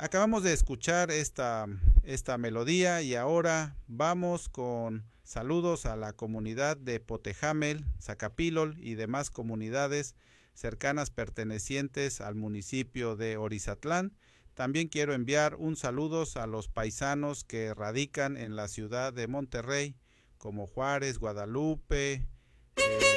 Acabamos de escuchar esta melodía y ahora vamos con saludos a la comunidad de Potejamel, Zacapílol y demás comunidades cercanas pertenecientes al municipio de Orizatlán. También quiero enviar un saludo a los paisanos que radican en la ciudad de Monterrey, como Juárez, Guadalupe,